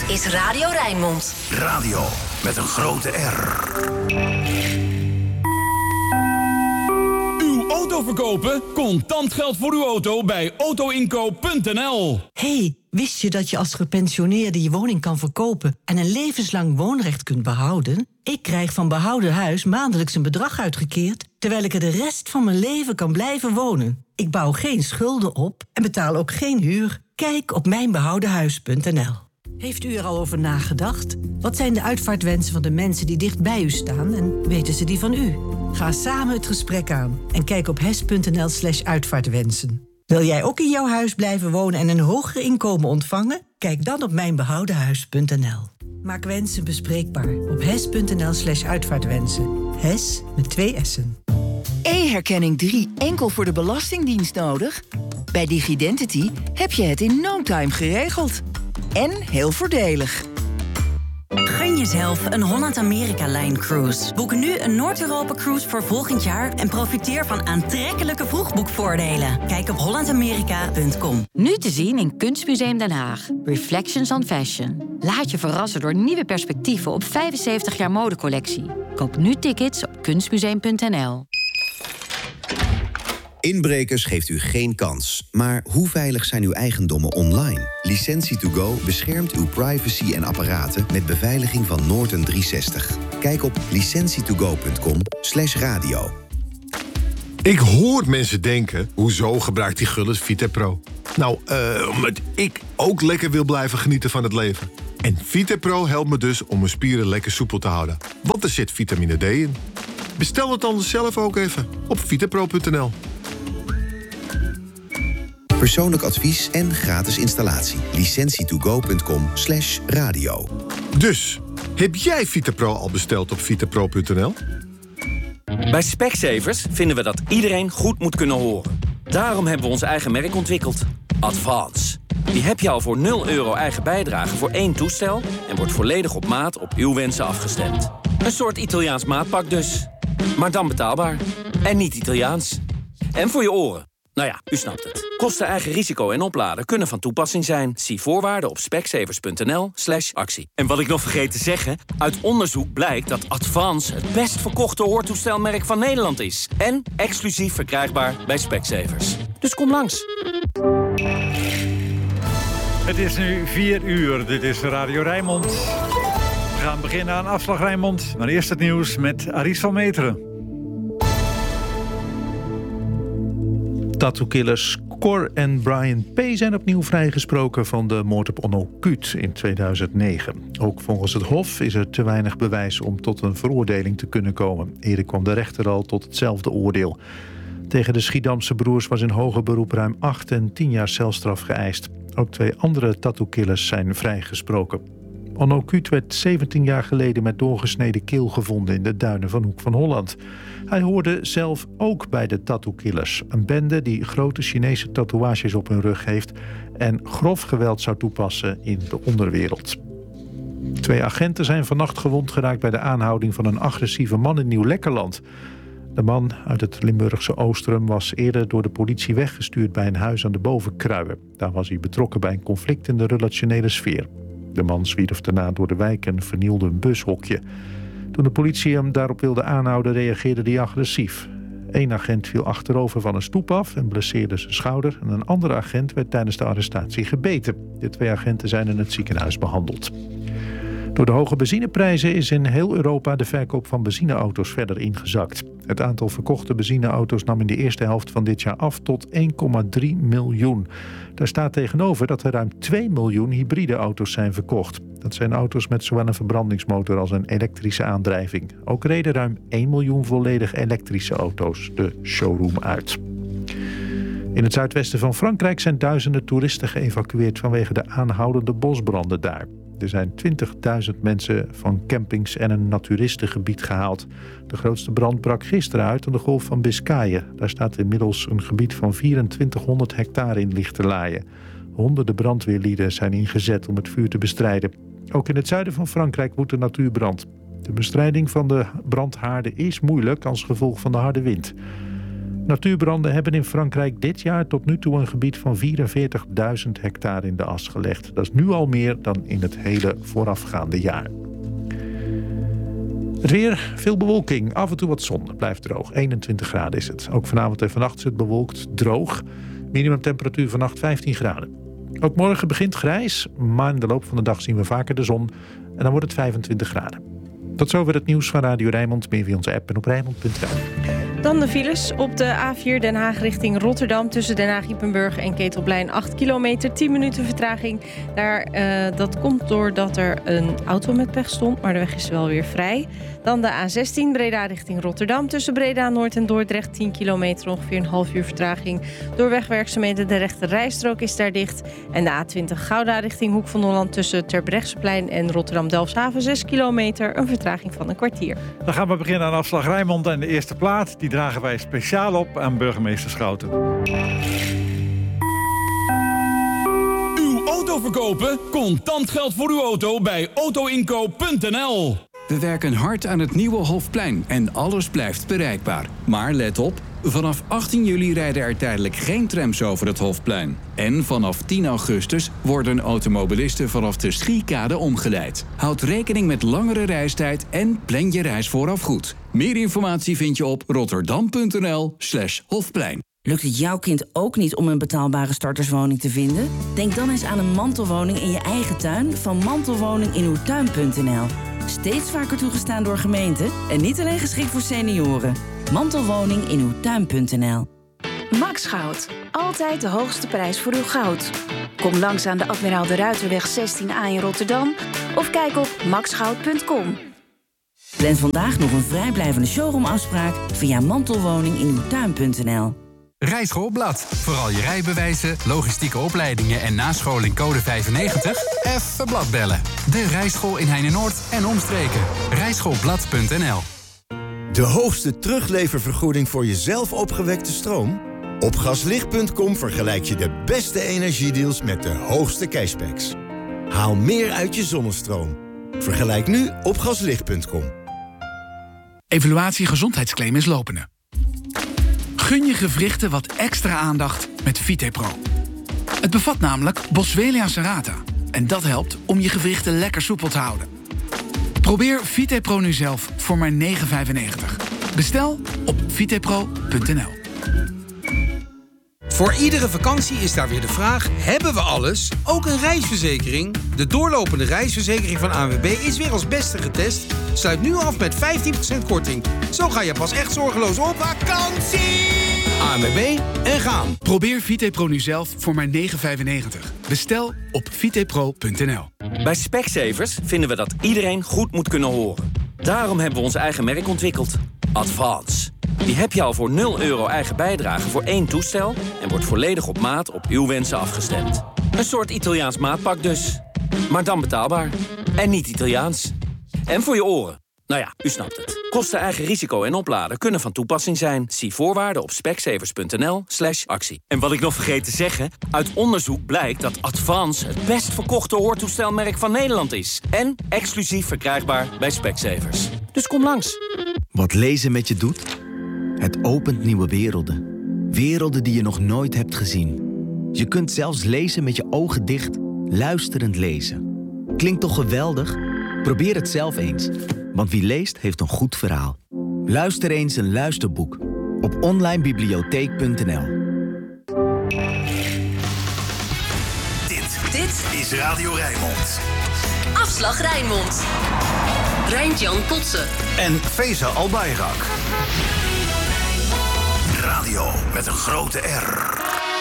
is Radio Rijnmond. Radio met een grote R. Uw auto verkopen? Contant geld voor uw auto bij autoinkoop.nl. Hey, wist je dat je als gepensioneerde je woning kan verkopen en een levenslang woonrecht kunt behouden? Ik krijg van Behouden Huis maandelijks een bedrag uitgekeerd, terwijl ik er de rest van mijn leven kan blijven wonen. Ik bouw geen schulden op en betaal ook geen huur. Kijk op mijnbehoudenhuis.nl. Heeft u er al over nagedacht? Wat zijn de uitvaartwensen van de mensen die dicht bij u staan en weten ze die van u? Ga samen het gesprek aan en kijk op hes.nl/uitvaartwensen. Wil jij ook in jouw huis blijven wonen en een hoger inkomen ontvangen? Kijk dan op mijnbehoudenhuis.nl. Maak wensen bespreekbaar op hes.nl/uitvaartwensen. Hes met 2 S'en. E-herkenning 3 enkel voor de Belastingdienst nodig? Bij Digidentity heb je het in no time geregeld. En heel voordelig. Gun jezelf een Holland-Amerika-lijn-cruise. Boek nu een Noord-Europa-cruise voor volgend jaar en profiteer van aantrekkelijke vroegboekvoordelen. Kijk op hollandamerika.com. Nu te zien in Kunstmuseum Den Haag. Reflections on Fashion. Laat je verrassen door nieuwe perspectieven op 75 jaar modecollectie. Koop nu tickets op kunstmuseum.nl. Inbrekers geeft u geen kans. Maar hoe veilig zijn uw eigendommen online? Licentie2Go beschermt uw privacy en apparaten met beveiliging van Norton 360. Kijk op licentietogo.com/radio. Ik hoor mensen denken, hoezo gebruikt die Gullit VitaPro? Nou, omdat ik ook lekker wil blijven genieten van het leven. En VitaPro helpt me dus om mijn spieren lekker soepel te houden. Want er zit vitamine D in. Bestel het dan zelf ook even op vitapro.nl. Persoonlijk advies en gratis installatie. Licentietogo.com/radio. Dus, heb jij VitaPro al besteld op vitapro.nl? Bij Specsavers vinden we dat iedereen goed moet kunnen horen. Daarom hebben we ons eigen merk ontwikkeld. Advance. Die heb je al voor €0 eigen bijdrage voor 1 toestel... en wordt volledig op maat op uw wensen afgestemd. Een soort Italiaans maatpak dus. Maar dan betaalbaar. En niet Italiaans. En voor je oren. Nou ja, u snapt het. Kosten, eigen risico en opladen kunnen van toepassing zijn. Zie voorwaarden op specsavers.nl/actie. En wat ik nog vergeet te zeggen... uit onderzoek blijkt dat Advance het best verkochte hoortoestelmerk van Nederland is. En exclusief verkrijgbaar bij Specsavers. Dus kom langs. Het is nu 4 uur. Dit is Radio Rijnmond. We gaan beginnen aan Afslag Rijnmond. Maar eerst het nieuws met Aries van Meteren. Tattoo-killers Cor en Brian P. zijn opnieuw vrijgesproken van de moord op Onno Kuut in 2009. Ook volgens het Hof is er te weinig bewijs om tot een veroordeling te kunnen komen. Eerder kwam de rechter al tot hetzelfde oordeel. Tegen de Schiedamse broers was in hoger beroep ruim 8 en 10 jaar celstraf geëist. Ook 2 andere tattoo-killers zijn vrijgesproken. Onno Kuut werd 17 jaar geleden met doorgesneden keel gevonden in de duinen van Hoek van Holland. Hij hoorde zelf ook bij de tattoo-killers. Een bende die grote Chinese tatoeages op hun rug heeft en grof geweld zou toepassen in de onderwereld. 2 agenten zijn vannacht gewond geraakt bij de aanhouding van een agressieve man in Nieuw-Lekkerland. De man uit het Limburgse Oostrum was eerder door de politie weggestuurd bij een huis aan de Bovenkruijen. Daar was hij betrokken bij een conflict in de relationele sfeer. De man zwierf daarna door de wijk en vernielde een bushokje. Toen de politie hem daarop wilde aanhouden, reageerde hij agressief. 1 agent viel achterover van een stoep af en blesseerde zijn schouder. En een andere agent werd tijdens de arrestatie gebeten. De 2 agenten zijn in het ziekenhuis behandeld. Door de hoge benzineprijzen is in heel Europa de verkoop van benzineauto's verder ingezakt. Het aantal verkochte benzineauto's nam in de eerste helft van dit jaar af tot 1,3 miljoen. Daar staat tegenover dat er ruim 2 miljoen hybride auto's zijn verkocht. Dat zijn auto's met zowel een verbrandingsmotor als een elektrische aandrijving. Ook reden ruim 1 miljoen volledig elektrische auto's de showroom uit. In het zuidwesten van Frankrijk zijn duizenden toeristen geëvacueerd vanwege de aanhoudende bosbranden daar. Er zijn 20.000 mensen van campings en een naturistengebied gehaald. De grootste brand brak gisteren uit aan de Golf van Biscayen. Daar staat inmiddels een gebied van 2400 hectare in licht te laaien. Honderden brandweerlieden zijn ingezet om het vuur te bestrijden. Ook in het zuiden van Frankrijk woedt de natuurbrand. De bestrijding van de brandhaarden is moeilijk als gevolg van de harde wind. Natuurbranden hebben in Frankrijk dit jaar tot nu toe een gebied van 44.000 hectare in de as gelegd. Dat is nu al meer dan in het hele voorafgaande jaar. Het weer, veel bewolking, af en toe wat zon. Het blijft droog, 21 graden is het. Ook vanavond en vannacht is het bewolkt droog. Minimumtemperatuur vannacht 15 graden. Ook morgen begint grijs, maar in de loop van de dag zien we vaker de zon. En dan wordt het 25 graden. Tot zover het nieuws van Radio Rijnmond. Meer via onze app en op Rijnmond.nl. Dan de files op de A4 Den Haag richting Rotterdam... tussen Den Haag-Ippenburg en Ketelplein 8 kilometer, 10 minuten vertraging. Dat komt doordat er een auto met pech stond, maar de weg is wel weer vrij. Dan de A16 Breda richting Rotterdam. Tussen Breda Noord en Dordrecht 10 kilometer, ongeveer een half uur vertraging. Door wegwerkzaamheden, de rechte rijstrook is daar dicht. En de A20 Gouda richting Hoek van Holland... tussen Terbrechtseplein en Rotterdam-Delfshaven 6 kilometer, een vertraging van een kwartier. Dan gaan we beginnen aan afslag Rijnmond en de eerste plaat... die dragen wij speciaal op aan burgemeester Schouten. Uw auto verkopen? Contant geld voor uw auto bij autoinkoop.nl. We werken hard aan het nieuwe Hofplein en alles blijft bereikbaar. Maar let op, vanaf 18 juli rijden er tijdelijk geen trams over het Hofplein. En vanaf 10 augustus worden automobilisten vanaf de Schiekade omgeleid. Houd rekening met langere reistijd en plan je reis vooraf goed. Meer informatie vind je op rotterdam.nl/Hofplein. Lukt het jouw kind ook niet om een betaalbare starterswoning te vinden? Denk dan eens aan een mantelwoning in je eigen tuin van mantelwoninginuwtuin.nl. Steeds vaker toegestaan door gemeenten en niet alleen geschikt voor senioren. Mantelwoninginuwtuin.nl. Max Goud. Altijd de hoogste prijs voor uw goud. Kom langs aan de Admiraal de Ruiterweg 16A in Rotterdam of kijk op maxgoud.com. Plan vandaag nog een vrijblijvende showroomafspraak via mantelwoninginuwtuin.nl. Rijschoolblad. Vooral je rijbewijzen, logistieke opleidingen en nascholing code 95? Even blad bellen. De Rijschool in Heine-Noord en omstreken. Rijschoolblad.nl. De hoogste terugleververgoeding voor jezelf opgewekte stroom? Op gaslicht.com vergelijk je de beste energiedeals met de hoogste cashbacks. Haal meer uit je zonnestroom. Vergelijk nu op gaslicht.com. Evaluatie gezondheidsclaim is lopende. Gun je gewrichten wat extra aandacht met VitePro. Het bevat namelijk Boswellia serrata. En dat helpt om je gewrichten lekker soepel te houden. Probeer VitePro nu zelf voor maar €9,95. Bestel op vitepro.nl. Voor iedere vakantie is daar weer de vraag: hebben we alles? Ook een reisverzekering? De doorlopende reisverzekering van ANWB is weer als beste getest. Sluit nu af met 15% korting. Zo ga je pas echt zorgeloos op vakantie! ANWB en gaan. Probeer VitePro nu zelf voor maar €9,95. Bestel op vitepro.nl. Bij Specsavers vinden we dat iedereen goed moet kunnen horen. Daarom hebben we ons eigen merk ontwikkeld. Advance. Die heb je al voor €0 eigen bijdrage voor 1 toestel... en wordt volledig op maat op uw wensen afgestemd. Een soort Italiaans maatpak dus. Maar dan betaalbaar. En niet Italiaans. En voor je oren. Nou ja, u snapt het. Kosten, eigen risico en opladen kunnen van toepassing zijn. Zie voorwaarden op specsavers.nl/actie. En wat ik nog vergeet te zeggen... uit onderzoek blijkt dat Advance het best verkochte hoortoestelmerk van Nederland is. En exclusief verkrijgbaar bij Specsavers. Dus kom langs. Wat lezen met je doet? Het opent nieuwe werelden. Werelden die je nog nooit hebt gezien. Je kunt zelfs lezen met je ogen dicht, luisterend lezen. Klinkt toch geweldig? Probeer het zelf eens. Want wie leest, heeft een goed verhaal. Luister eens een luisterboek op onlinebibliotheek.nl. Dit is Radio Rijnmond. Afslag Rijnmond. Rijntjan Kotze. En Feza Albayrak. Radio met een grote R.